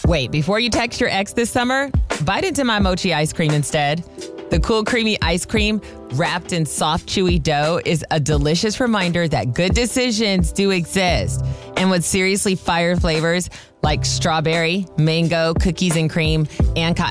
Wait, before you text your ex this summer, bite into my mochi ice cream instead. The cool, creamy ice cream wrapped in soft, chewy dough is a delicious reminder that good decisions do exist. And with seriously fire flavors like strawberry, mango, cookies and cream, and cotton